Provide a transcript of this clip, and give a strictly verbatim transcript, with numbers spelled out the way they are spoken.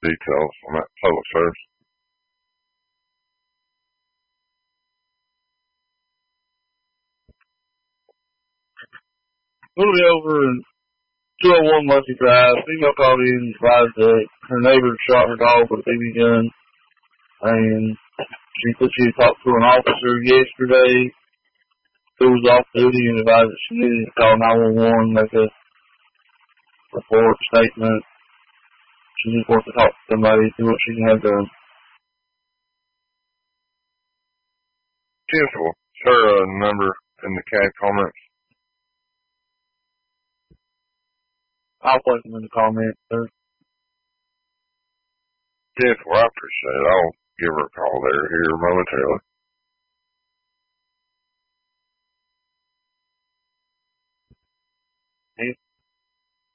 details on that public service. We'll be over in two oh one Lucky Drive. Female called in and advised that her neighbor shot her dog with a B B gun. And she said she talked to an officer yesterday who was off duty and advised that she needed to call nine one one, make a report, statement. She just wants to talk to somebody, see what she can have done. Beautiful. Sir, a number in the cat comments. I'll place them in the comments, sir. Beautiful. I appreciate it. I'll give her a call there here momentarily.